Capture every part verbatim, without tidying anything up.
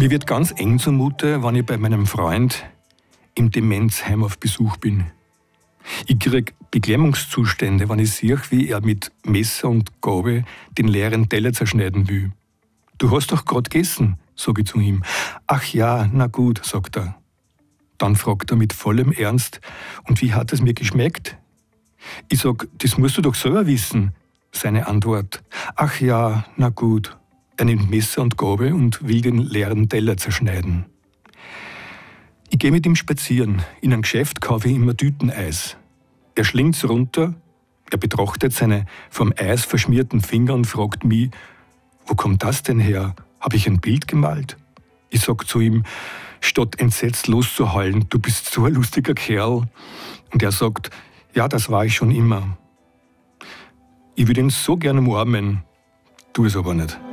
Mir wird ganz eng zumute, wenn ich bei meinem Freund im Demenzheim auf Besuch bin. Ich kriege Beklemmungszustände, wenn ich sehe, wie er mit Messer und Gabel den leeren Teller zerschneiden will. Du hast doch gerade gegessen, sage ich zu ihm. Ach ja, na gut, sagt er. Dann fragt er mit vollem Ernst, und wie hat es mir geschmeckt? Ich sag, das musst du doch selber wissen. Seine Antwort, ach ja, na gut. Er nimmt Messer und Gabel und will den leeren Teller zerschneiden. Ich gehe mit ihm spazieren. In einem Geschäft kaufe ich immer Tüteneis. Er schlingt's runter, er betrachtet seine vom Eis verschmierten Finger und fragt mich, wo kommt das denn her? Habe ich ein Bild gemalt? Ich sag zu ihm, statt entsetzt loszuheulen, du bist so ein lustiger Kerl. Und er sagt, ja, das war ich schon immer. Ich würde ihn so gerne umarmen, tu es aber nicht.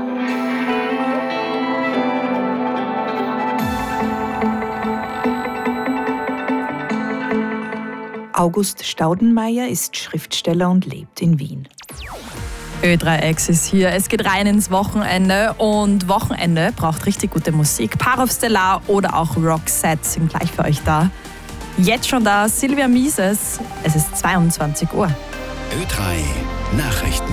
August Staudenmeier ist Schriftsteller und lebt in Wien. Ö drei X ist hier. Es geht rein ins Wochenende und Wochenende braucht richtig gute Musik. Parov Stellar oder auch Roxette sind gleich für euch da. Jetzt schon da Silvia Mises. Es ist zweiundzwanzig Uhr. Ö drei Nachrichten.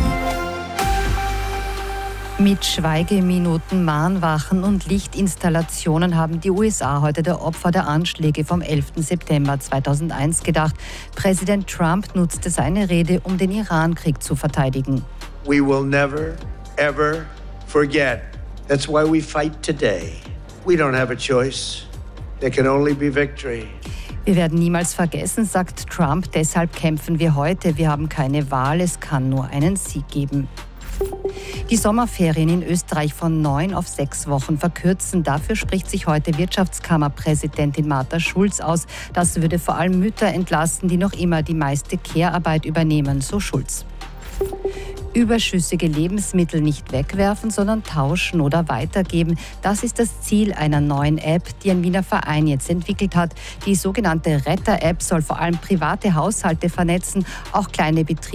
Mit Schweigeminuten, Mahnwachen und Lichtinstallationen haben die U S A heute der Opfer der Anschläge vom elften September zweitausendeins gedacht. Präsident Trump nutzte seine Rede, um den Irankrieg zu verteidigen. We will never, ever forget. That's why we fight today. We don't have a choice. There can only be victory. Wir werden niemals vergessen, sagt Trump, deshalb kämpfen wir heute. Wir haben keine Wahl, es kann nur einen Sieg geben. Die Sommerferien in Österreich von neun auf sechs Wochen verkürzen. Dafür spricht sich heute Wirtschaftskammerpräsidentin Martha Schulz aus. Das würde vor allem Mütter entlasten, die noch immer die meiste Care-Arbeit übernehmen, so Schulz. Überschüssige Lebensmittel nicht wegwerfen, sondern tauschen oder weitergeben. Das ist das Ziel einer neuen App, die ein Wiener Verein jetzt entwickelt hat. Die sogenannte Retter-App soll vor allem private Haushalte vernetzen, auch kleine Betriebe